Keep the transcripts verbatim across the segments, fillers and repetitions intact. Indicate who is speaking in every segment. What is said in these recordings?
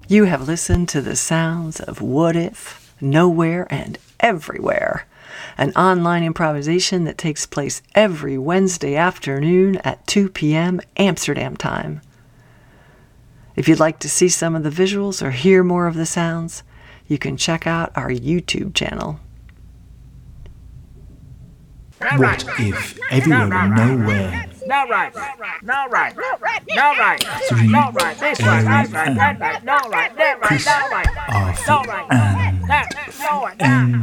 Speaker 1: You have listened to the sounds of What If, Nowhere and Everywhere, an online improvisation that takes place every Wednesday afternoon at two p.m. Amsterdam time. If you'd like to see some of the visuals or hear more of the sounds, you can check out our YouTube channel.
Speaker 2: What if everywhere and nowhere?
Speaker 3: No right, no right, no right,
Speaker 2: Three
Speaker 3: no right, this right, that's right, that right, no right, that right, no right, no right, that, no right,
Speaker 2: and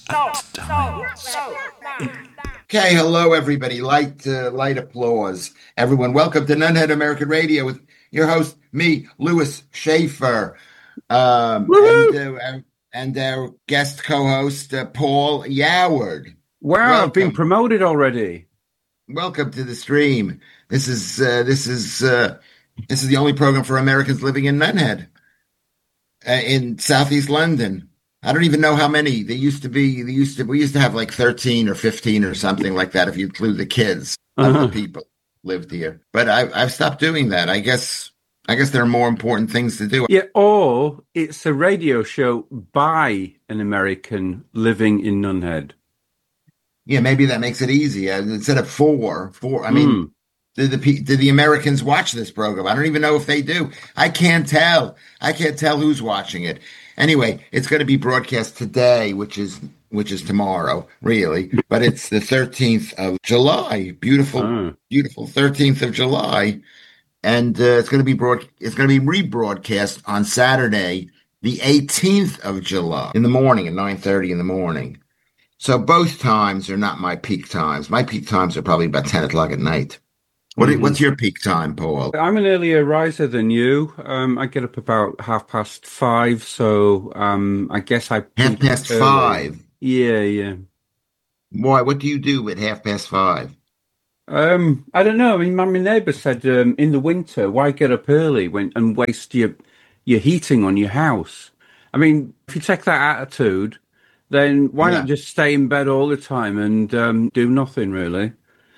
Speaker 3: no, no, no.
Speaker 4: Okay, hello everybody. Light, uh, light applause, everyone. Welcome to Nunhead American Radio with your host, me, Louis Schaefer, um, and, uh, and our guest co-host, uh, Paul Yoward.
Speaker 5: Wow,
Speaker 4: Welcome.
Speaker 5: I've been promoted already.
Speaker 4: Welcome to the stream. This is uh, this is uh, this is the only program for Americans living in Nunhead, uh, in Southeast London. I don't even know how many. There used to be. There used to we used to have like thirteen or fifteen or something like that if you include the kids.
Speaker 5: Uh-huh.
Speaker 4: Other people lived here, but I, I've stopped doing that. I guess I guess there are more important things to do.
Speaker 5: Yeah, or it's a radio show by an American living in Nunhead.
Speaker 4: Yeah, maybe that makes it easier instead of four. Four. I mean,
Speaker 5: Mm.
Speaker 4: do the pe- do the Americans watch this program? I don't even know if they do. I can't tell. I can't tell who's watching it. Anyway, it's going to be broadcast today, which is which is tomorrow, really. But it's the thirteenth of July. Beautiful,
Speaker 5: Oh.
Speaker 4: beautiful thirteenth of July, and uh, it's going to be broad. It's going to be rebroadcast on Saturday, the eighteenth of July, in the morning at nine thirty in the morning. So both times are not my peak times. My peak times are probably about ten o'clock at night. What,
Speaker 5: Mhm.
Speaker 4: What's your peak time, Paul?
Speaker 5: I'm an earlier riser than you. Um, I get up about half past five, so um, I guess I
Speaker 4: Half
Speaker 5: peak
Speaker 4: past
Speaker 5: early.
Speaker 4: five.
Speaker 5: Yeah, yeah.
Speaker 4: Why? What do you do at half past five?
Speaker 5: Um, I don't know. I mean, my, my neighbour said um, in the winter, why get up early when and waste your your heating on your house? I mean, if you take that attitude, then why
Speaker 4: Yeah.
Speaker 5: not just stay in bed all the time and um, do nothing really?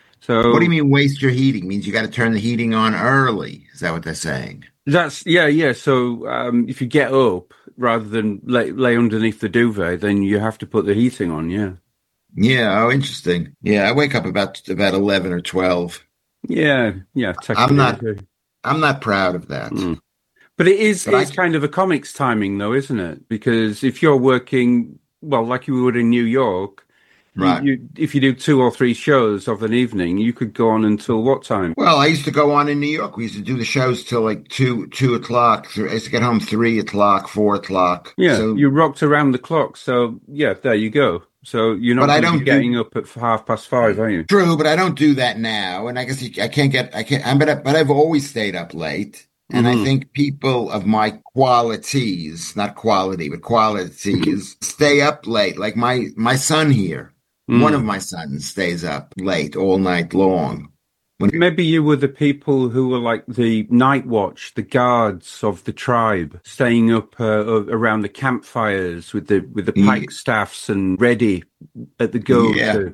Speaker 5: So
Speaker 4: What do you mean waste your heating? Means you got to turn the heating on early. Is that what they're saying?
Speaker 5: That's yeah, yeah. So um, if you get up rather than lay, lay underneath the duvet, then you have to put the heating on. Yeah,
Speaker 4: Yeah. Oh, interesting. Yeah, I wake up about about eleven or twelve.
Speaker 5: yeah, yeah.
Speaker 4: I'm not.
Speaker 5: technically.
Speaker 4: I'm not proud of that.
Speaker 5: Mm. But it is
Speaker 4: But I
Speaker 5: it's
Speaker 4: c-
Speaker 5: kind of a comics timing, though, isn't it? Because if you're working well, like you would in New York, you-
Speaker 4: Right.
Speaker 5: you, if you do two or three shows of an evening, you could go on until what time?
Speaker 4: Well, I used to go on in New York. We used to do the shows till like two two o'clock. Th- I used to get home three o'clock, four o'clock.
Speaker 5: Yeah,
Speaker 4: So,
Speaker 5: you rocked around the clock. So yeah, there you go. So you're not
Speaker 4: But I
Speaker 5: going to
Speaker 4: don't
Speaker 5: be
Speaker 4: do-
Speaker 5: getting up at half past five, are you?
Speaker 4: true, but I don't do that now. And I guess you, I can't get. I can't. I'm, but I, but I've always stayed up late. And I
Speaker 5: Mhm.
Speaker 4: think people of my qualities, not quality, but qualities, stay up late. Like my my son here,
Speaker 5: Mm.
Speaker 4: one of my sons stays up late all night long. When
Speaker 5: Maybe you were the people who were like the night watch, the guards of the tribe, staying up uh, uh, around the campfires with the with the
Speaker 4: Yeah.
Speaker 5: pike staffs and ready at the go
Speaker 4: Yeah.
Speaker 5: to,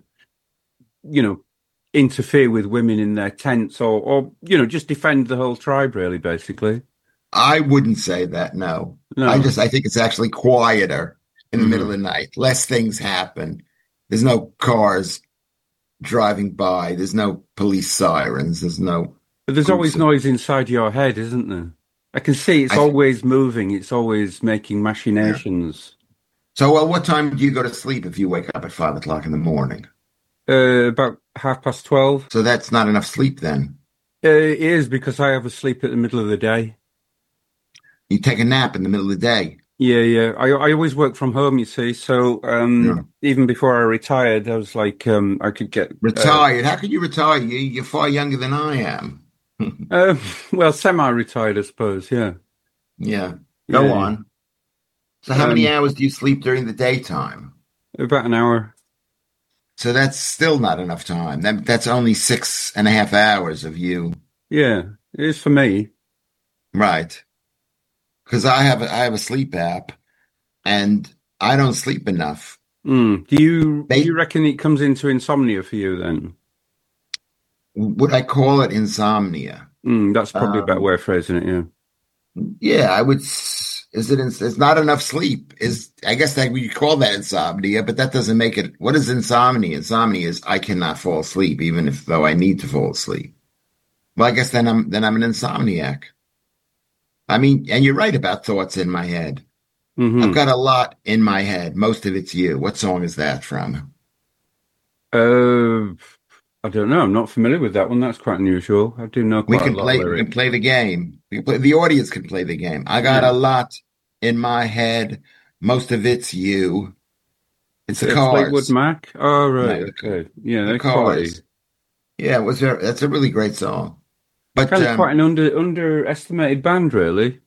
Speaker 5: you know, interfere with women in their tents or, or you know, just defend the whole tribe, really, basically.
Speaker 4: I wouldn't say that. No,
Speaker 5: No.
Speaker 4: I just I think it's actually quieter in the
Speaker 5: Mhm.
Speaker 4: middle of the night. Less things happen. There's no cars driving by. There's no police sirens. There's no.
Speaker 5: But there's always
Speaker 4: groups of-
Speaker 5: noise inside your head, isn't there? I can see it's
Speaker 4: I-
Speaker 5: always moving. It's always making machinations.
Speaker 4: So, well, what time do you go to sleep if you wake up at five o'clock in the morning?
Speaker 5: Uh, about half past twelve.
Speaker 4: So that's not enough sleep then.
Speaker 5: Uh, it is because I have a sleep at the middle of the day.
Speaker 4: You take a nap in the middle of the day.
Speaker 5: Yeah, yeah. I I always work from home, you see. So um,
Speaker 4: Yeah.
Speaker 5: even before I retired, I was like, um, I could get uh,
Speaker 4: Retired. How could you retire? You, you're far younger than I am.
Speaker 5: Uh, well, semi-retired, I suppose. Yeah.
Speaker 4: Yeah. Go
Speaker 5: Yeah.
Speaker 4: on. So how many
Speaker 5: Um,
Speaker 4: hours do you sleep during the daytime?
Speaker 5: About an hour.
Speaker 4: So that's still not enough time. That, that's only six and a half hours of you.
Speaker 5: Yeah, it is for me.
Speaker 4: Right. Because I have a, I have a sleep app and I don't sleep enough.
Speaker 5: Mm. Do you
Speaker 4: They-
Speaker 5: do you reckon it comes into insomnia for you then?
Speaker 4: Would I call it insomnia?
Speaker 5: Mm, that's probably a better
Speaker 4: Um,
Speaker 5: way of phrasing it. Yeah.
Speaker 4: Yeah, I would. s- Is it? It's not enough sleep. Is I guess that we call that insomnia, but that doesn't make it. What is insomnia? Insomnia is I cannot fall asleep, even if though I need to fall asleep. Well, I guess then I'm then I'm an insomniac. I mean, and you're right about thoughts in my head. Mm-hmm. I've got a lot in my head. Most of it's you. What song is that from?
Speaker 5: Uh, I don't know. I'm not familiar with that one. That's quite unusual. I do know quite
Speaker 4: we can
Speaker 5: a lot
Speaker 4: play.
Speaker 5: of
Speaker 4: We can play the game. We can play, the audience can play the game. I got yeah. a lot in my head. Most of it's you. It's the Cars.
Speaker 5: Fleetwood Mac. Oh right. No, okay. Yeah,
Speaker 4: the Cars. Yeah, it was there. That's a really great song. But
Speaker 5: kind of
Speaker 4: um,
Speaker 5: quite an under underestimated band, really.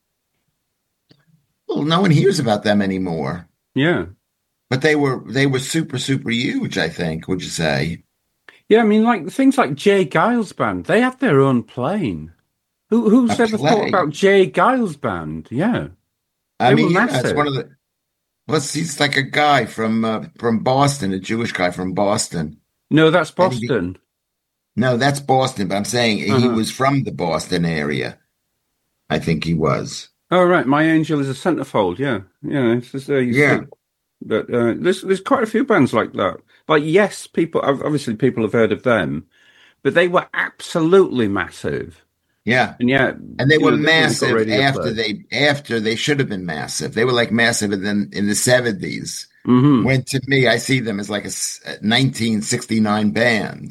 Speaker 4: Well, no one hears about them anymore.
Speaker 5: Yeah,
Speaker 4: but they were they were super super huge. I think. Would you say?
Speaker 5: Yeah, I mean, like things like Jay Giles Band. They had their own plane. Who who's
Speaker 4: a
Speaker 5: ever
Speaker 4: play.
Speaker 5: thought about Jay Giles Band? Yeah,
Speaker 4: I they mean, yeah, it's one of the. Well, he's like a guy from uh, from Boston, a Jewish guy from Boston.
Speaker 5: No, that's Boston.
Speaker 4: He, no, that's Boston. But I'm saying uh-huh. he was from the Boston area. I think he was.
Speaker 5: Oh right, My Angel is a Centerfold. Yeah, yeah, it's just, uh,
Speaker 4: yeah.
Speaker 5: See. But uh, there's there's quite a few bands like that. Like Yes, people obviously people have heard of them, but they were absolutely massive.
Speaker 4: Yeah,
Speaker 5: and yeah,
Speaker 4: and they were
Speaker 5: know,
Speaker 4: massive after they after they should have been massive. They were like massive in the, in the seventies.
Speaker 5: Mm-hmm.
Speaker 4: When to me, I see them as like a nineteen sixty-nine band.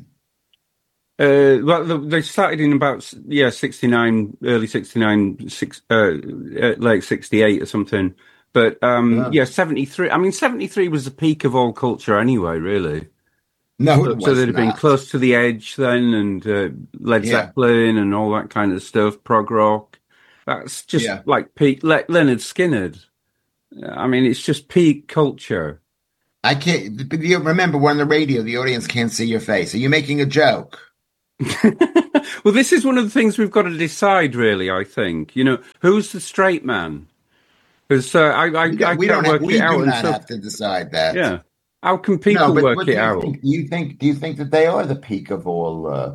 Speaker 5: Uh, well, they started in about yeah sixty-nine, early sixty-nine, six, uh, late sixty-eight or something. But um, yeah. yeah, seventy-three. I mean, seventy-three was the peak of all culture anyway, really.
Speaker 4: No,
Speaker 5: so,
Speaker 4: it was
Speaker 5: so they'd have
Speaker 4: not.
Speaker 5: been Close to the Edge then, and uh, Led yeah. Zeppelin and all that kind of stuff, prog rock. That's just yeah. like peak Le- Leonard Skinner. I mean, it's just peak culture.
Speaker 4: I can't. You remember, we're on the radio. The audience can't see your face. Are you making a joke?
Speaker 5: Well, this is one of the things we've got to decide, really. I think you know who's the straight man. Because uh, I, I,
Speaker 4: we,
Speaker 5: I
Speaker 4: we
Speaker 5: can't
Speaker 4: don't
Speaker 5: work
Speaker 4: have, we
Speaker 5: it out.
Speaker 4: do not
Speaker 5: so,
Speaker 4: have to decide that.
Speaker 5: Yeah. How can people
Speaker 4: no,
Speaker 5: work it out?
Speaker 4: Think? Do you think? Do you think that they are the peak of all? Uh,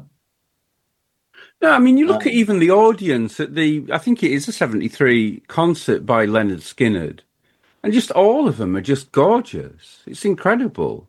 Speaker 5: no, I mean you look
Speaker 4: um,
Speaker 5: at even the audience at the. I think it is a seventy-three concert by Leonard Skinner, and just all of them are just gorgeous. It's incredible.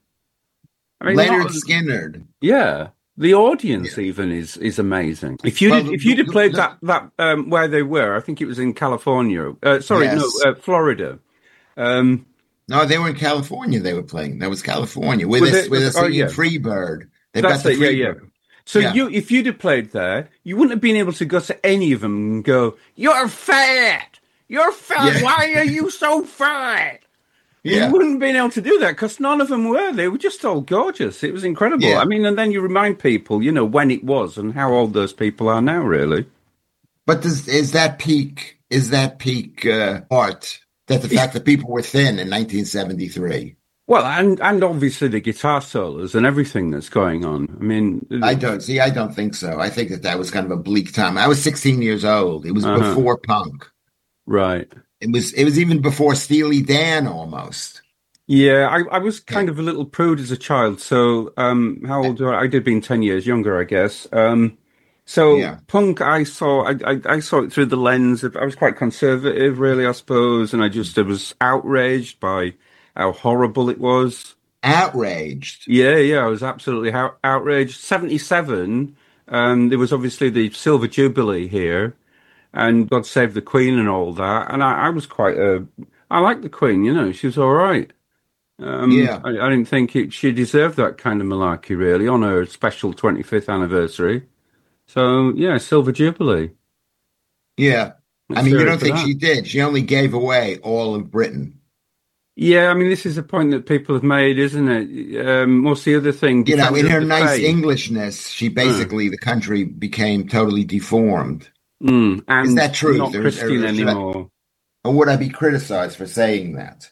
Speaker 5: I mean,
Speaker 4: Leonard
Speaker 5: of,
Speaker 4: Skinner.
Speaker 5: Yeah, the audience yeah. even is is amazing. If you well, if you'd have played look, that that um, where they were, I think it was in California. Uh, sorry, yes. no, uh, Florida. Um,
Speaker 4: No, they were in California. They were playing. That was California with a with a singing oh, yeah. Freebird. They've
Speaker 5: That's
Speaker 4: got the
Speaker 5: it,
Speaker 4: Freebird.
Speaker 5: Yeah, yeah. So
Speaker 4: yeah.
Speaker 5: you, if you'd have played there, you wouldn't have been able to go to any of them and go, "You're fat. You're fat.
Speaker 4: Yeah.
Speaker 5: Why are you so fat?"
Speaker 4: Yeah.
Speaker 5: You wouldn't have been able to do that because none of them were. They were just all gorgeous. It was incredible.
Speaker 4: Yeah.
Speaker 5: I mean, and then you remind people, you know, when it was and how old those people are now, really.
Speaker 4: But does, is that peak? Is that peak uh, art? That the fact that people were thin in nineteen seventy-three.
Speaker 5: Well, and and obviously the guitar solos and everything that's going on. I mean,
Speaker 4: I don't see. I don't think so. I think that that was kind of a bleak time. I was sixteen years old. It was uh-huh. before punk,
Speaker 5: right?
Speaker 4: It was. It was even before Steely Dan, almost.
Speaker 5: Yeah, I, I was kind yeah. of a little prude as a child. So, um, how old? I, I did being ten years younger, I guess. Um, So yeah. punk, I saw, I, I, I saw it through the lens of, I was quite conservative, really, I suppose, and I just I was outraged by how horrible it was.
Speaker 4: Outraged?
Speaker 5: Yeah, yeah, I was absolutely ha- outraged. seventy-seven, um, there was obviously the Silver Jubilee here, and God Save the Queen and all that, and I, I was quite, uh, I liked the Queen, you know, she was all right. Um,
Speaker 4: yeah.
Speaker 5: I, I didn't think it, she deserved that kind of malarkey, really, on her special twenty-fifth anniversary. So, yeah, Silver Jubilee.
Speaker 4: Yeah. Let's I mean, you don't think that. She did. She only gave away all of Britain.
Speaker 5: Yeah, I mean, this is a point that people have made, isn't it? Um, what's the other thing?
Speaker 4: You know, in her nice faith. Englishness, she basically, mm. the country became totally deformed.
Speaker 5: Mm. And
Speaker 4: is that true?
Speaker 5: Not Christian anymore.
Speaker 4: I, or would I be criticized for saying that?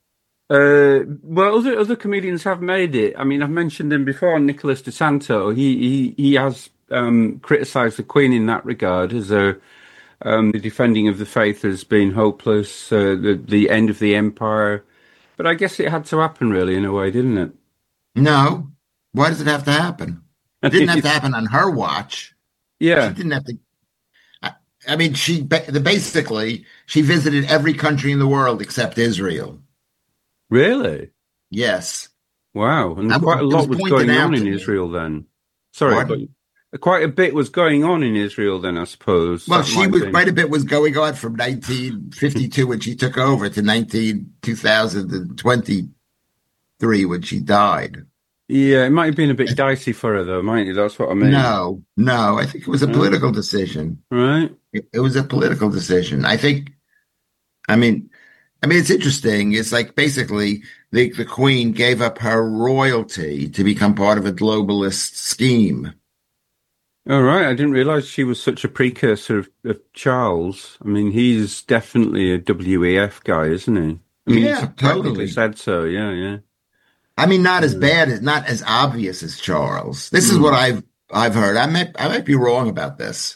Speaker 5: Uh, well, other other comedians have made it. I mean, I've mentioned him before, Nicholas DeSanto. He, he, he has... Um, criticised the Queen in that regard as a um, the defending of the faith as being hopeless, uh, the the end of the empire. But I guess it had to happen, really, in a way, didn't it?
Speaker 4: No. Why does it have to happen? It didn't have to happen on her watch.
Speaker 5: Yeah,
Speaker 4: she didn't have to. I, I mean, she basically she visited every country in the world except Israel.
Speaker 5: Really?
Speaker 4: Yes.
Speaker 5: Wow, and
Speaker 4: I,
Speaker 5: quite a lot was, was going on in Israel then. Sorry, but quite a bit was going on in Israel then, I suppose.
Speaker 4: Well, she was quite a bit was going on from nineteen fifty-two when she took over to nineteen two thousand twenty-three when she died.
Speaker 5: Yeah, it might have been a bit dicey for her, though, mightn't it? That's what I mean.
Speaker 4: No, no, I think it was a political yeah. decision.
Speaker 5: Right.
Speaker 4: It, it was a political decision. I think, I mean, I mean, it's interesting. It's like basically the, the Queen gave up her royalty to become part of a globalist scheme.
Speaker 5: All right. I didn't realize she was such a precursor of, of Charles. I mean, he's definitely a W E F guy, isn't he? I mean,
Speaker 4: yeah, totally.
Speaker 5: Said so. Yeah, yeah.
Speaker 4: I mean, not as bad as, not as obvious as Charles. This is mm. what I've I've heard. I might I might be wrong about this.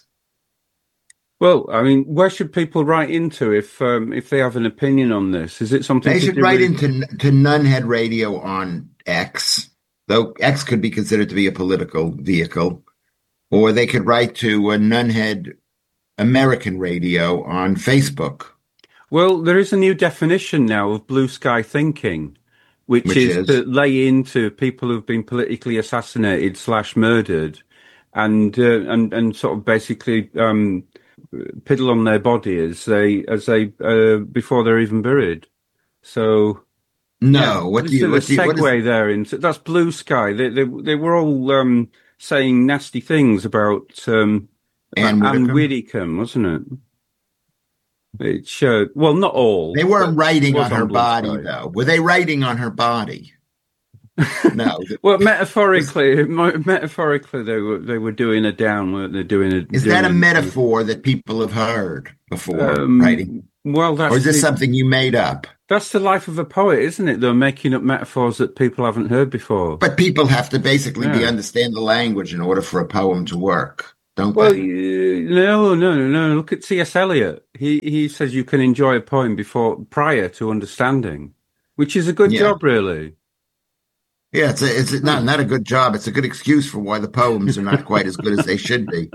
Speaker 5: Well, I mean, where should people write into if um, if they have an opinion on this? Is it something
Speaker 4: they
Speaker 5: to
Speaker 4: should
Speaker 5: do
Speaker 4: write
Speaker 5: with...
Speaker 4: into to Nunhead Radio on X, though X could be considered to be a political vehicle, or they could write to a Nunhead American Radio on Facebook.
Speaker 5: Well, there is a new definition now of blue sky thinking. Which, Which is, is to lay into people who've been politically assassinated slash murdered, and uh, and and sort of basically um, piddle on their body as they as they uh, before they're even buried. So
Speaker 4: no, yeah, what do you? What
Speaker 5: the
Speaker 4: do you
Speaker 5: segue
Speaker 4: what is...
Speaker 5: there into that's blue sky. They they they were all um, saying nasty things about um,
Speaker 4: Anne
Speaker 5: Anne Widdecombe, wasn't it? It showed, well, not all.
Speaker 4: They weren't writing on her body, sky. though. Were they writing on her body? No.
Speaker 5: Well, metaphorically, metaphorically, they were they were doing a down, weren't they? Doing a.
Speaker 4: Is that a metaphor that people have heard before? Um, writing.
Speaker 5: Well, that's
Speaker 4: or is this
Speaker 5: the,
Speaker 4: something you made up?
Speaker 5: That's the life of a poet, isn't it? They're making up metaphors that people haven't heard before.
Speaker 4: But people have to basically yeah. be understand the language in order for a poem to work. Don't
Speaker 5: well,
Speaker 4: they?
Speaker 5: Uh, no, no, no, no. Look at T S Eliot. He he says you can enjoy a poem before prior to understanding, which is a good yeah. job, really.
Speaker 4: Yeah, it's a, it's not not a good job. It's a good excuse for why the poems are not quite as good as they should be.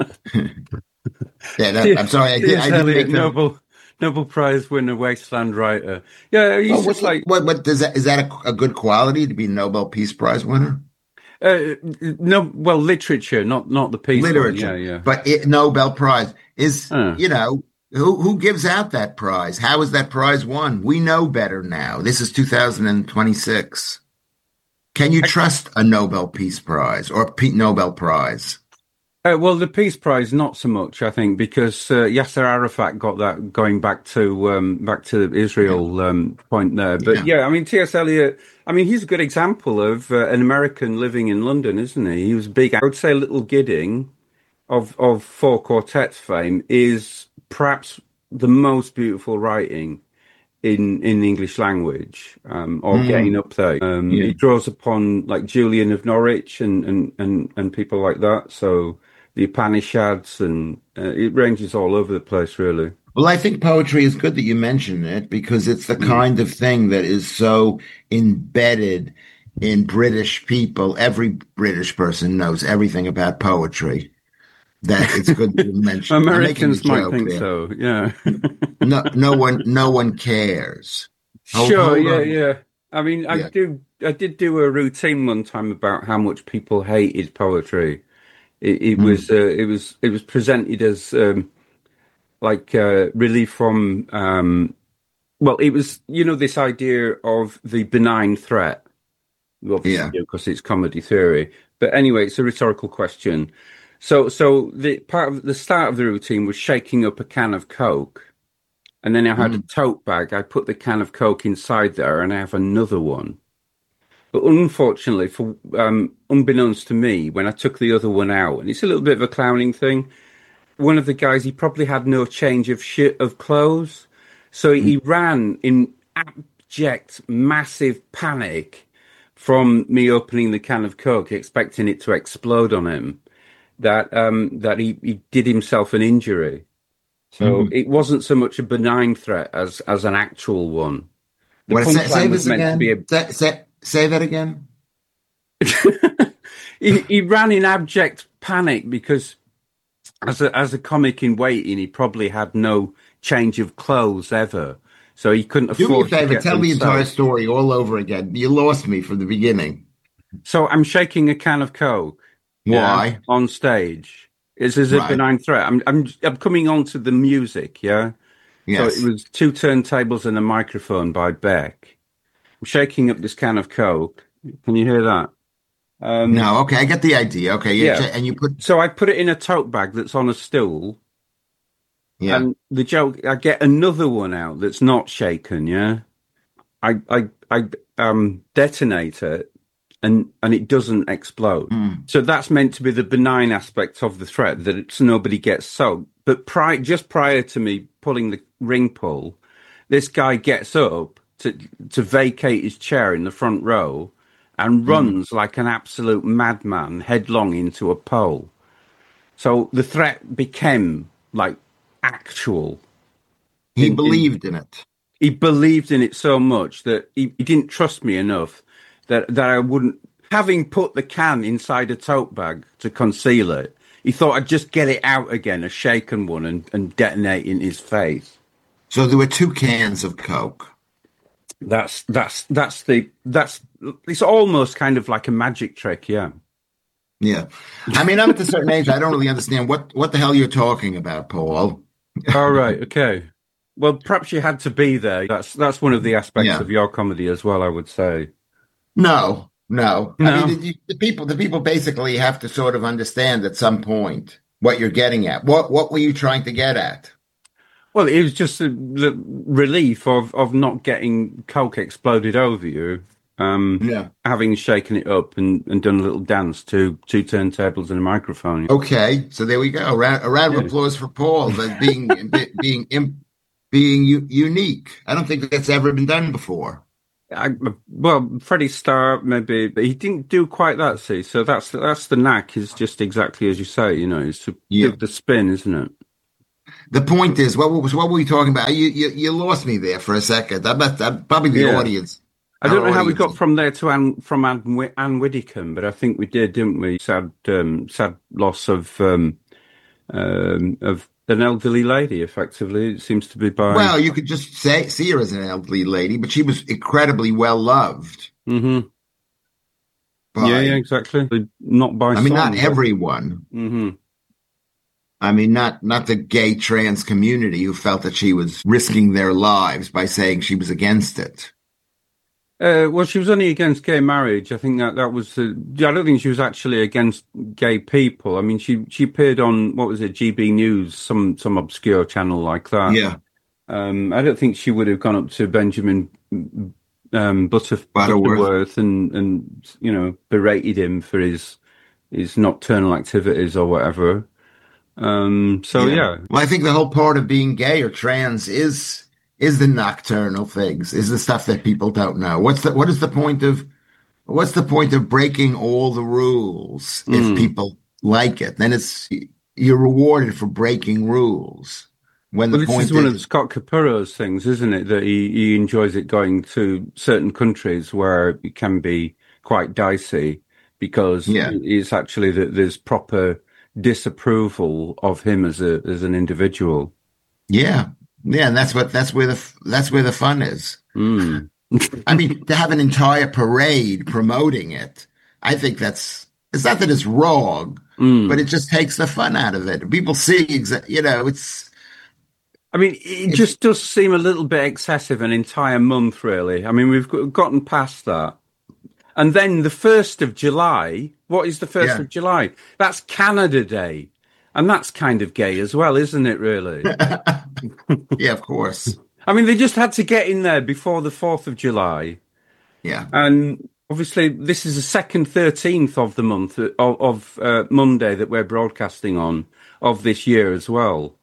Speaker 4: yeah, no, I'm sorry, I did. I didn't make them...
Speaker 5: Nobel Nobel Prize winner, wasteland writer. Yeah, he's
Speaker 4: well,
Speaker 5: just like
Speaker 4: what? What does that? Is that a, a good quality to be Nobel Peace Prize winner?
Speaker 5: Uh, no, well, literature, not not the peace.
Speaker 4: Literature,
Speaker 5: yeah, yeah.
Speaker 4: But it, Nobel Prize is,
Speaker 5: uh.
Speaker 4: you know, who who gives out that prize? How is that prize won? We know better now. This is two thousand twenty-six. Can you trust a Nobel Peace Prize or a P- Nobel Prize?
Speaker 5: Uh, well, the Peace Prize, not so much, I think, because uh, Yasser Arafat got that going back to um, back to the Israel yeah. um, point there. But yeah. yeah, I mean, T S Eliot, I mean, he's a good example of uh, an American living in London, isn't he? He was big. I would say Little Gidding of, of Four Quartets fame is perhaps the most beautiful writing in, in the English language, um, or mm. getting up there. Um, yeah. He draws upon like Julian of Norwich and, and, and, and people like that. So the Upanishads, and uh, it ranges all over the place, really.
Speaker 4: Well, I think poetry is good that you mention it because it's the mm. kind of thing that is so embedded in British people. Every British person knows everything about poetry. That it's good to mention.
Speaker 5: Americans might think there. so, yeah.
Speaker 4: no, no one, no one cares.
Speaker 5: Hold, sure, hold yeah, on. yeah. I mean, I yeah. do. I did do a routine one time about how much people hated poetry. It, it mm. was, uh, it was, it was presented as um, like uh, relief from. Um, well, it was, you know, this idea of the benign threat. Obviously, yeah, because it's comedy theory. But anyway, it's a rhetorical question. So, so the part of the start of the routine was shaking up a can of Coke, and then I had mm. a tote bag. I put the can of Coke inside there, and I have another one. But unfortunately, for um, unbeknownst to me, when I took the other one out, and it's a little bit of a clowning thing, one of the guys, he probably had no change of shit of clothes, so mm. he ran in abject, massive panic from me opening the can of Coke, expecting it to explode on him. That um, that he, he did himself an injury. So mm-hmm. it wasn't so much a benign threat as as an actual one. The
Speaker 4: what, say, say this again. A... Say, say, say that again.
Speaker 5: he, he ran in abject panic because as a as a comic in waiting, he probably had no change of clothes ever, so he couldn't
Speaker 4: Do me a
Speaker 5: afford to
Speaker 4: favor,
Speaker 5: get
Speaker 4: tell
Speaker 5: them
Speaker 4: the entire
Speaker 5: soaked.
Speaker 4: story all over again. You lost me from the beginning.
Speaker 5: So I'm shaking a can of Coke, yeah,
Speaker 4: Why?
Speaker 5: on stage. Is is a
Speaker 4: Right.
Speaker 5: benign threat. I'm I'm I'm coming on to the music, yeah. So
Speaker 4: Yes.
Speaker 5: it was two turntables and a microphone by Beck. I'm shaking up this can of Coke. Can you hear that? Um,
Speaker 4: No, okay, I get the idea. Okay, yeah,
Speaker 5: yeah.
Speaker 4: and you put
Speaker 5: So I put it in a tote bag that's on a stool,
Speaker 4: yeah.
Speaker 5: and the joke, I get another one out that's not shaken, yeah. I I I um detonate it, and and it doesn't explode.
Speaker 4: Mm.
Speaker 5: So that's meant to be the benign aspect of the threat, that it's nobody gets soaked. But pri- just prior to me pulling the ring pull, this guy gets up to to vacate his chair in the front row and runs like an absolute madman headlong into a pole. So the threat became like actual.
Speaker 4: He
Speaker 5: In, in,
Speaker 4: believed in it.
Speaker 5: he believed in it so much that he, he didn't trust me enough that, that I wouldn't, having put the can inside a tote bag to conceal it, he thought I'd just get it out again, a shaken one, and, and detonate in his face.
Speaker 4: So there were two cans of Coke.
Speaker 5: That's that's that's the that's it's almost kind of like a magic trick, yeah.
Speaker 4: Yeah. I mean, I'm at a certain age, I don't really understand what, what the hell you're talking about, Paul.
Speaker 5: All right, okay. Well, perhaps you had to be there. That's that's one of the aspects
Speaker 4: Yeah.
Speaker 5: of your comedy as well, I would say.
Speaker 4: No, no.
Speaker 5: No.
Speaker 4: I mean, the, the people, the people basically have to sort of understand at some point what you're getting at. What, what were you trying to get at?
Speaker 5: Well, it was just the, the relief of, of not getting Coke exploded over you, um,
Speaker 4: Yeah.
Speaker 5: having shaken it up and, and done a little dance to two turntables and a microphone.
Speaker 4: Okay, so there we go. A round, a round of
Speaker 5: Yeah.
Speaker 4: applause for Paul, but being be- being im- being u- unique. I don't think that's ever been done before.
Speaker 5: I, well, Freddie Starr maybe, but he didn't do quite that. See, so that's that's the knack. Is just exactly as you say. You know, is to
Speaker 4: Yeah.
Speaker 5: give the spin, isn't it?
Speaker 4: The point is, what was what were we talking about? You you, you lost me there for a second. I bet that probably the
Speaker 5: Yeah.
Speaker 4: audience.
Speaker 5: I don't
Speaker 4: our
Speaker 5: know how we
Speaker 4: audience
Speaker 5: got
Speaker 4: is-
Speaker 5: from there to Anne, from Anne, Wi- Anne Widdecombe, but I think we did, didn't we? Sad, um, sad loss of um, um, of an elderly lady. Effectively, it seems to be by.
Speaker 4: Well, you could just say see her as an elderly lady, but she was incredibly well loved.
Speaker 5: hmm
Speaker 4: by-
Speaker 5: yeah, yeah, exactly. Not by.
Speaker 4: I mean, not
Speaker 5: song, but-
Speaker 4: everyone.
Speaker 5: Mhm.
Speaker 4: I mean, not not the gay trans community who felt that she was risking their lives by saying she was against it.
Speaker 5: Uh, well, she was only against gay marriage. I think that that was. Uh, I don't think she was actually against gay people. I mean, she she appeared on what was it, G B News, some some obscure channel like that.
Speaker 4: Yeah,
Speaker 5: Um, I don't think she would have gone up to Benjamin um, Butterf-
Speaker 4: Butterworth.
Speaker 5: Butterworth and and you know berated him for his his nocturnal activities or whatever. Um, so yeah.
Speaker 4: Well, I think the whole part of being gay or trans is is the nocturnal things, is the stuff that people don't know. What's the what is the point of what's the point of breaking all the rules if
Speaker 5: Mm.
Speaker 4: people like it? Then it's you're rewarded for breaking rules. When the
Speaker 5: Well, this
Speaker 4: point
Speaker 5: is one
Speaker 4: is,
Speaker 5: of Scott Capuro's things, isn't it? That he, he enjoys it going to certain countries where it can be quite dicey because
Speaker 4: Yeah.
Speaker 5: it's actually that there's proper disapproval of him as a as an individual.
Speaker 4: yeah, yeah, and that's what that's where the that's where the fun is.
Speaker 5: Mm.
Speaker 4: I mean, to have an entire parade promoting it, I think that's it's not that it's wrong,
Speaker 5: Mm.
Speaker 4: but it just takes the fun out of it. People see, exa- you know, it's
Speaker 5: I mean, it just does seem a little bit excessive, an entire month, really. I mean, we've got- gotten past that. And then the first of July, what is the first
Speaker 4: Yeah.
Speaker 5: of July? That's Canada Day. And that's kind of gay as well, isn't it, really?
Speaker 4: yeah, of course,
Speaker 5: I mean, they just had to get in there before the fourth of July.
Speaker 4: yeah,
Speaker 5: And obviously, this is the second thirteenth of the month, uh, of, of uh, Monday that we're broadcasting on of this year as well.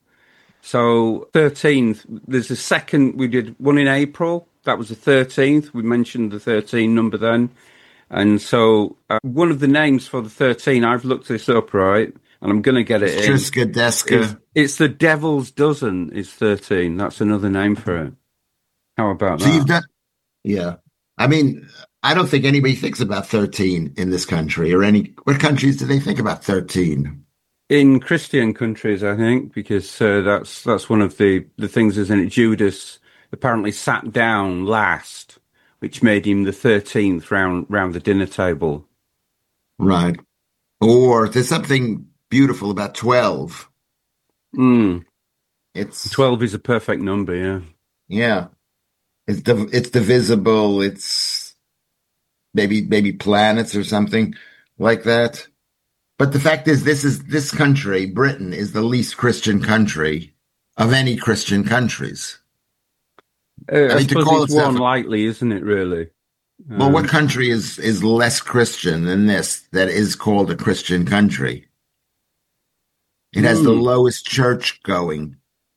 Speaker 5: So thirteenth, there's a second, we did one in April. That was the thirteenth. We mentioned the thirteen number then. And so uh, one of the names for the thirteen, I've looked this up, right? And I'm going to get it in.
Speaker 4: Triska Deska.
Speaker 5: It's, it's the Devil's Dozen is thirteen. That's another name for it. How about
Speaker 4: So
Speaker 5: that?
Speaker 4: you've done, yeah. I mean, I don't think anybody thinks about thirteen in this country or any. What countries do they think about thirteen?
Speaker 5: In Christian countries, I think, because uh, that's that's one of the, the things, isn't it? Judas apparently sat down last, which made him the thirteenth round round the dinner table.
Speaker 4: Right. Or there's something beautiful about twelve.
Speaker 5: Mm.
Speaker 4: It's
Speaker 5: twelve is a perfect number, yeah.
Speaker 4: Yeah. It's div- it's divisible. It's maybe maybe planets or something like that. But the fact is, this is this country, Britain, is the least Christian country of any Christian countries.
Speaker 5: Uh,
Speaker 4: I
Speaker 5: I
Speaker 4: mean, to
Speaker 5: suppose
Speaker 4: call
Speaker 5: it's
Speaker 4: itself
Speaker 5: worn
Speaker 4: a-
Speaker 5: lightly, isn't it, really?
Speaker 4: Well,
Speaker 5: Um,
Speaker 4: what country is is less Christian than this that is called a Christian country? It has the
Speaker 5: Hmm.
Speaker 4: lowest church going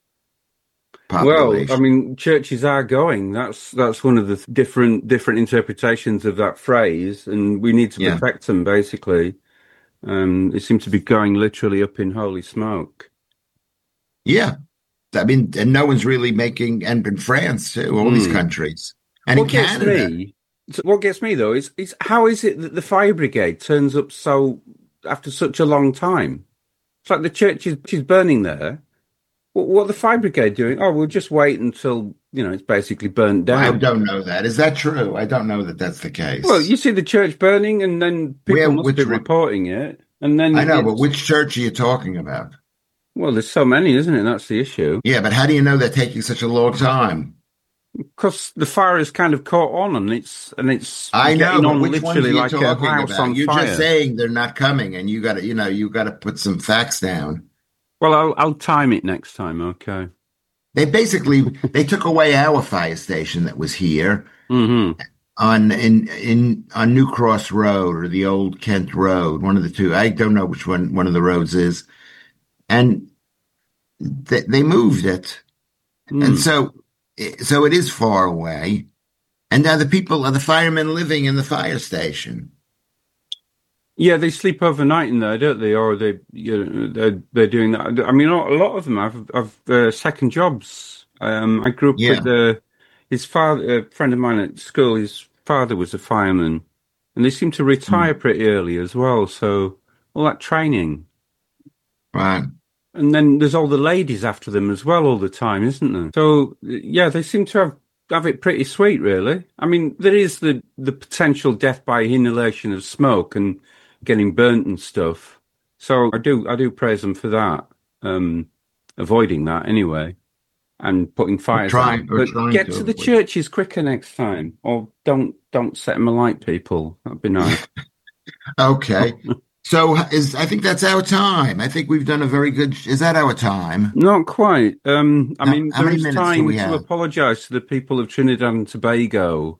Speaker 5: Well,
Speaker 4: population.
Speaker 5: I mean, churches are going. That's that's one of the th- different different interpretations of that phrase, and we need to
Speaker 4: Yeah.
Speaker 5: protect them. Basically, um, they seem to be going literally up in holy smoke.
Speaker 4: Yeah. I mean, and no one's really making, and in France too, all these
Speaker 5: Hmm.
Speaker 4: countries. And in
Speaker 5: What gets
Speaker 4: Canada.
Speaker 5: me, what gets me though, is is how is it that the fire brigade turns up so after such a long time? It's like the church is, is burning there. What, what are the fire brigade doing? Oh, we'll just wait until, you know, it's basically burnt
Speaker 4: I
Speaker 5: down.
Speaker 4: don't know that. Is that true? I don't know that that's the case.
Speaker 5: Well, you see the church burning, and then people
Speaker 4: Where-
Speaker 5: must
Speaker 4: which
Speaker 5: be
Speaker 4: one?
Speaker 5: reporting it. And then
Speaker 4: I know,
Speaker 5: it's-
Speaker 4: but which church are you talking about?
Speaker 5: well, there's so many, isn't it? That's the issue.
Speaker 4: Yeah, but how do you know they're taking such a long time?
Speaker 5: Because the fire is kind of caught on, and it's and it's
Speaker 4: I know,
Speaker 5: getting
Speaker 4: but
Speaker 5: on
Speaker 4: which ones are
Speaker 5: literally
Speaker 4: you
Speaker 5: like a
Speaker 4: talking
Speaker 5: house
Speaker 4: about?
Speaker 5: on
Speaker 4: You're
Speaker 5: fire.
Speaker 4: just saying they're not coming, and you got to, you know, you got to put some facts down.
Speaker 5: Well, I'll I'll time it next time. Okay.
Speaker 4: They basically they took away our fire station that was here
Speaker 5: Hmm.
Speaker 4: on in in on New Cross Road or the old Kent Road, one of the two. I don't know which one one of the roads is, and they, they moved it, and so so it is far away. And now the people are the firemen living in the fire station.
Speaker 5: Yeah, they sleep overnight in there, don't they? Or they, you know, they're, they're doing that. I mean, a lot of them have, have uh, second jobs. Um, I grew up
Speaker 4: Yeah.
Speaker 5: with uh, his father, a friend of mine at school. His father was a fireman, and they seem to retire pretty early as well. So all that training,
Speaker 4: Right.
Speaker 5: and then there's all the ladies after them as well all the time, isn't there? So yeah, they seem to have have it pretty sweet, really. I mean, there is the the potential death by inhalation of smoke and getting burnt and stuff. So I do I do praise them for that, um, avoiding that anyway, and putting fires
Speaker 4: trying-
Speaker 5: out.
Speaker 4: we're
Speaker 5: But
Speaker 4: trying
Speaker 5: get
Speaker 4: to
Speaker 5: to the
Speaker 4: avoid-
Speaker 5: churches quicker next time, or don't don't set them alight, people. That'd be nice.
Speaker 4: Okay. So is I think that's our time. I think we've done a very good. Is that our time?
Speaker 5: Not quite. Um, I
Speaker 4: How-
Speaker 5: mean,
Speaker 4: how
Speaker 5: there
Speaker 4: many
Speaker 5: is
Speaker 4: minutes do
Speaker 5: time
Speaker 4: we
Speaker 5: to
Speaker 4: have?
Speaker 5: apologise to the people of Trinidad and Tobago.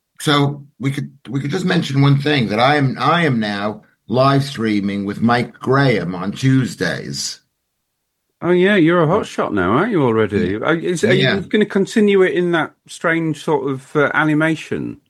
Speaker 4: So we could we could just mention one thing that I am I am now live streaming with Mike Graham on Tuesdays.
Speaker 5: Oh yeah, you're a hotshot now, aren't you already? Are, is, are
Speaker 4: Yeah.
Speaker 5: you going to continue it in that strange sort of uh, animation?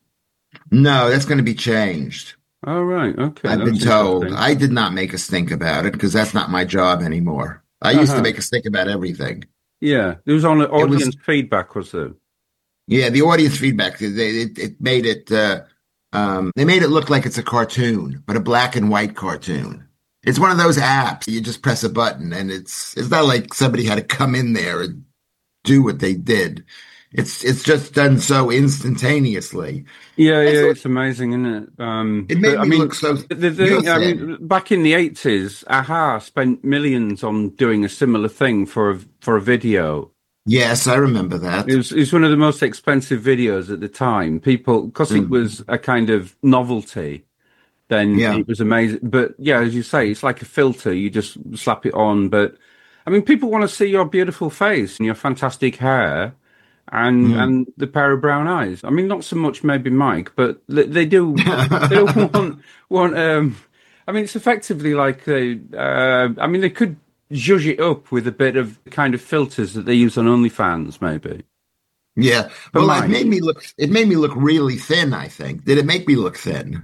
Speaker 4: No, that's going to be changed.
Speaker 5: Oh right, okay.
Speaker 4: I've been
Speaker 5: that's
Speaker 4: told.
Speaker 5: interesting.
Speaker 4: I did not make a stink about it because that's not my job anymore. I used
Speaker 5: Uh-huh.
Speaker 4: to make a stink about everything.
Speaker 5: Yeah, there was on
Speaker 4: was-
Speaker 5: audience feedback, was there?
Speaker 4: Yeah, the audience feedback, they, it, it made it, uh, um, they made it look like it's a cartoon, but a black and white cartoon. It's one of those apps. You just press a button and it's, it's not like somebody had to come in there and do what they did. It's, it's just done so instantaneously.
Speaker 5: Yeah,
Speaker 4: That's
Speaker 5: yeah,
Speaker 4: what-
Speaker 5: it's amazing, isn't it? Um,
Speaker 4: It made
Speaker 5: but, I
Speaker 4: me
Speaker 5: mean,
Speaker 4: look so.
Speaker 5: The, the
Speaker 4: real
Speaker 5: thing, I
Speaker 4: thin.
Speaker 5: mean, back in the eighties, Aha spent millions on doing a similar thing for a, for a video.
Speaker 4: Yes, I remember that.
Speaker 5: It was, it was one of the most expensive videos at the time. People, because it
Speaker 4: Mm.
Speaker 5: was a kind of novelty, then
Speaker 4: Yeah.
Speaker 5: it was amazing. But yeah, as you say, it's like a filter. You just slap it on. But I mean, people want to see your beautiful face and your fantastic hair and
Speaker 4: Mm.
Speaker 5: and the pair of brown eyes. I mean, not so much maybe Mike, but they, they do. They don't want want. Um, I mean, it's effectively like they. Uh, I mean, they could zhuzh it up with a bit of kind of filters that they use on OnlyFans, maybe.
Speaker 4: Yeah.
Speaker 5: But
Speaker 4: Well, it
Speaker 5: mine-
Speaker 4: made me look, it made me look really thin, I think. Did it make me look thin?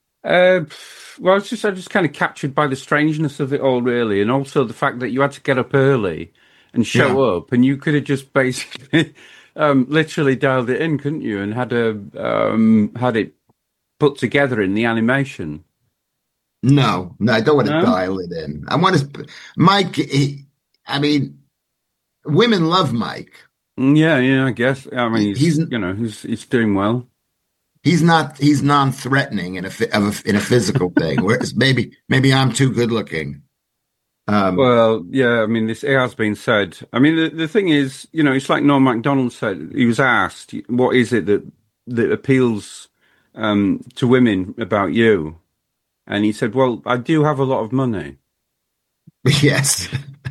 Speaker 5: Uh, well, it's just I just kind of captured by the strangeness of it all, really, and also the fact that you had to get up early and show up, and you could have just basically, um, literally dialed it in, couldn't you, and had a um, had it put together in the animation.
Speaker 4: No, no, I don't want to
Speaker 5: No?
Speaker 4: dial it in. I want to, Mike. He, I mean, women love Mike.
Speaker 5: Mm, Yeah, yeah, I guess. I mean, he's,
Speaker 4: He's
Speaker 5: you know, he's he's doing well.
Speaker 4: he's not he's non-threatening in a phy- of a, in a physical thing. Whereas maybe maybe I'm too good looking. Um,
Speaker 5: Well, yeah, I mean, this it has been said. I mean, the, the thing is, you know, it's like Norm Macdonald said. He was asked, "What is it that that appeals um, to women about you?" And he said, "Well, I do have a lot of money.
Speaker 4: yes,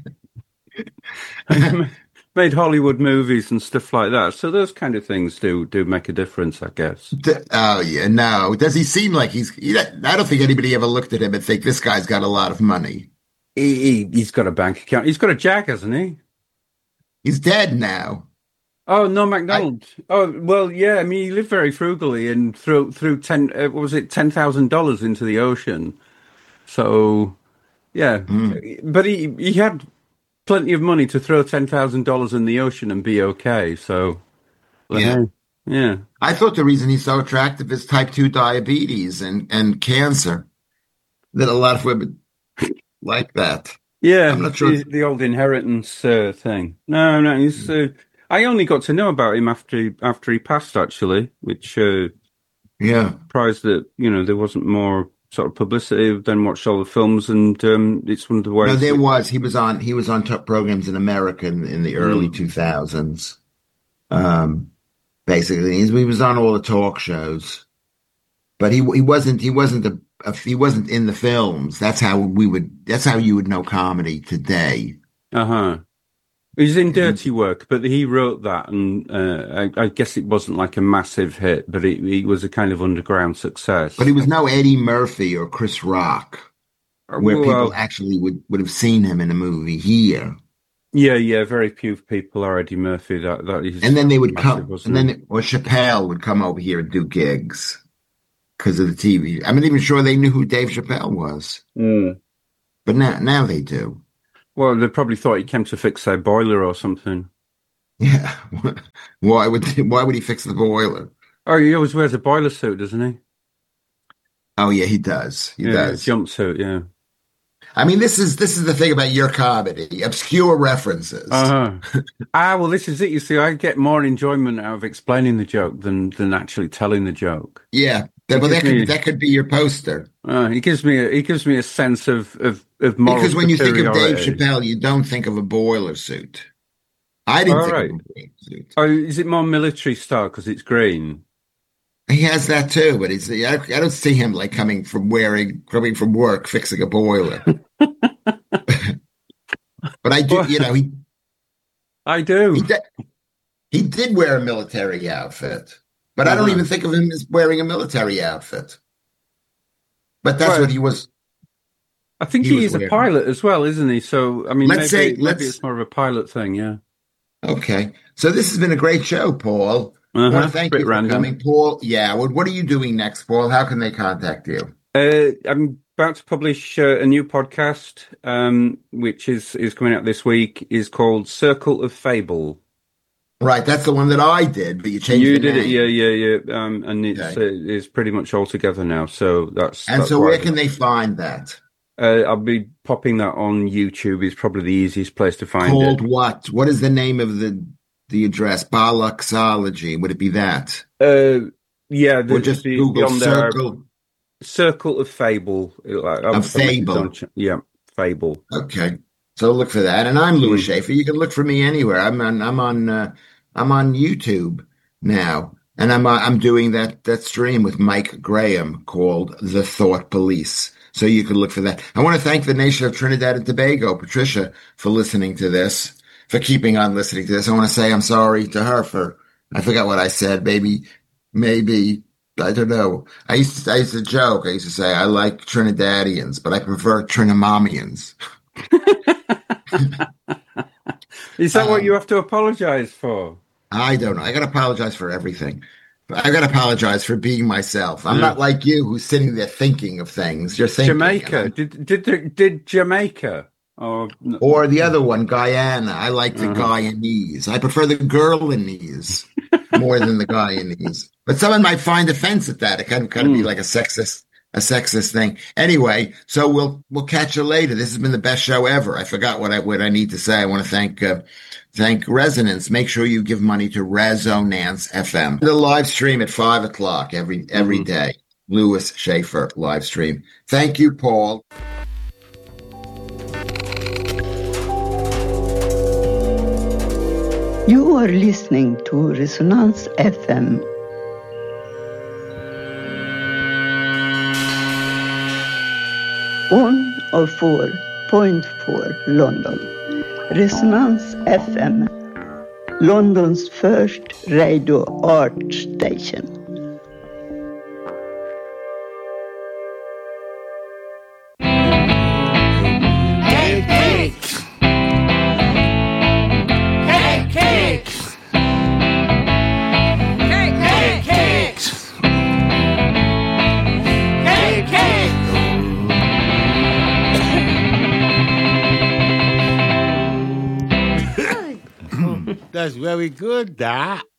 Speaker 5: Made Hollywood movies and stuff like that. So those kind of things do do make a difference, I guess."
Speaker 4: D- oh yeah, no. Does he seem like he's? He, I don't think anybody ever looked at him and think this guy's got a lot of money.
Speaker 5: He, he he's got a bank account. He's got a Jag, hasn't he?
Speaker 4: He's dead now.
Speaker 5: Oh, no, McDonald. Oh, well, yeah. I mean, he lived very frugally and threw threw ten. Uh, what was it? Ten thousand dollars into the ocean. So, yeah. But he he had plenty of money to throw ten thousand dollars in the ocean and be okay. So, well,
Speaker 4: Yeah.
Speaker 5: hey, yeah.
Speaker 4: I thought the reason he's so attractive is type two diabetes and, and cancer. That a lot of women like that.
Speaker 5: Yeah,
Speaker 4: I'm not sure.
Speaker 5: the, the old inheritance uh, thing. No, no, he's. Uh, I only got to know about him after he, after he passed, actually, which uh,
Speaker 4: Yeah.
Speaker 5: surprised that you know there wasn't more sort of publicity. Then watched all the films, and um, it's one of the ways.
Speaker 4: No, there
Speaker 5: that-
Speaker 4: was. He was on. He was on top programs in America in, in the early two thousands. Um, basically, He's- he was on all the talk shows, but he he wasn't. He wasn't a, a. He wasn't in the films. That's how we would. That's how you would know comedy today.
Speaker 5: Uh-huh. He's in Dirty Work, but he wrote that, and uh, I, I guess it wasn't like a massive hit, but it, it was a kind of underground success.
Speaker 4: But he was no Eddie Murphy or Chris Rock, where
Speaker 5: Well,
Speaker 4: people actually would, would have seen him in a movie here.
Speaker 5: yeah, yeah, very few people are Eddie Murphy. That that is,
Speaker 4: And then they would
Speaker 5: massive,
Speaker 4: come,
Speaker 5: wasn't
Speaker 4: and
Speaker 5: it?
Speaker 4: then or Chappelle would come over here and do gigs because of the T V. I'm not even sure they knew who Dave Chappelle was,
Speaker 5: Mm.
Speaker 4: but now now they do.
Speaker 5: Well, they probably thought he came to fix their boiler or something.
Speaker 4: Yeah, why would why would he fix the boiler?
Speaker 5: Oh, he always wears a boiler suit, doesn't he?
Speaker 4: Oh yeah, he does. He
Speaker 5: yeah,
Speaker 4: does.
Speaker 5: jumpsuit. Yeah.
Speaker 4: I mean, this is this is the thing about your comedy: obscure references.
Speaker 5: Uh-huh. ah, well, this is it. You see, I get more enjoyment out of explaining the joke than than actually telling the joke.
Speaker 4: Yeah, that, well, that
Speaker 5: gives me-
Speaker 4: could that could be your poster.
Speaker 5: Uh, he gives me a, he gives me a sense of of, of moral
Speaker 4: Because when you think of Dave
Speaker 5: superiority.
Speaker 4: Chappelle, you don't think of a boiler suit. I didn't
Speaker 5: All
Speaker 4: think
Speaker 5: right.
Speaker 4: of a boiler suit.
Speaker 5: Oh, is it more military style because it's green?
Speaker 4: He has that too, but it's I, I don't see him like coming from wearing coming from work fixing a boiler. But I do, you know, he
Speaker 5: I do.
Speaker 4: he, de- he did wear a military outfit, but I don't
Speaker 5: Uh-huh.
Speaker 4: even think of him as wearing a military outfit. But that's
Speaker 5: Well,
Speaker 4: what he was.
Speaker 5: I think
Speaker 4: he
Speaker 5: he,
Speaker 4: was
Speaker 5: is a
Speaker 4: weird.
Speaker 5: pilot as well, isn't he? So I mean,
Speaker 4: Let's
Speaker 5: maybe,
Speaker 4: say-
Speaker 5: maybe
Speaker 4: let's-
Speaker 5: it's more of a pilot thing. Yeah.
Speaker 4: Okay, so this has been a great show, Paul. I want
Speaker 5: Uh-huh.
Speaker 4: to thank
Speaker 5: Bit
Speaker 4: you for
Speaker 5: random.
Speaker 4: coming, Paul. Yeah, what what are you doing next, Paul? How can they contact you?
Speaker 5: Uh, I'm about to publish uh, a new podcast, um, which is is coming out this week. Is called Circle of Fable.
Speaker 4: Right, that's the one that I did, but you changed
Speaker 5: You
Speaker 4: the
Speaker 5: did
Speaker 4: name.
Speaker 5: it, yeah, yeah, yeah. Um, and it's
Speaker 4: Okay.
Speaker 5: uh, it's pretty much all together now. So that's
Speaker 4: And
Speaker 5: that's
Speaker 4: so,
Speaker 5: why-
Speaker 4: where can they find that?
Speaker 5: Uh, I'll be popping that on YouTube. Is probably the easiest place to find
Speaker 4: Called
Speaker 5: it.
Speaker 4: what? What is the name of the the address? Boluxology. Would it be that?
Speaker 5: Uh, yeah, the,
Speaker 4: Or just
Speaker 5: the,
Speaker 4: Google
Speaker 5: beyond there,
Speaker 4: Circle?
Speaker 5: Circle of Fable. Like,
Speaker 4: Of Fable.
Speaker 5: Yeah, Fable.
Speaker 4: Okay, so look for that. And I'm Louis
Speaker 5: Mm.
Speaker 4: Schaefer. You can look for me anywhere. I'm on. I'm on. Uh, I'm on YouTube now, and I'm uh, I'm doing that that stream with Mike Graham called The Thought Police. So you can look for that. I want to thank the nation of Trinidad and Tobago, Patricia, for listening to this, for keeping on listening to this. I want to say I'm sorry to her for I forgot what I said. Maybe, maybe I don't know. I used to I used to joke. I used to say I like Trinidadians, but I prefer Trinimamians.
Speaker 5: Is that what
Speaker 4: Um,
Speaker 5: you have to apologize for?
Speaker 4: I don't know. I got to apologize for everything. I got to apologize for being myself. I'm
Speaker 5: Yeah.
Speaker 4: not like you, who's sitting there thinking of things. You're thinking.
Speaker 5: Jamaica.
Speaker 4: and
Speaker 5: Did did the, did Jamaica or
Speaker 4: I'm- Or the other one, Guyana. I like the
Speaker 5: Uh-huh.
Speaker 4: Guyanese. I prefer the girlanese more than the Guyanese. But someone might find offense at that. It kind of kind of be
Speaker 5: Mm.
Speaker 4: like a sexist a sexist thing. Anyway, so we'll we'll catch you later. This has been the best show ever. I forgot what I what I need to say. I want to thank uh, thank Resonance. Make sure you give money to Resonance F M. The live stream at five o'clock every every mm-hmm. day. Louis Schaefer live stream. Thank you, Paul.
Speaker 6: You are listening to Resonance F M. one oh four point four London. Resonance F M, London's first radio art station.
Speaker 7: That's very good, that.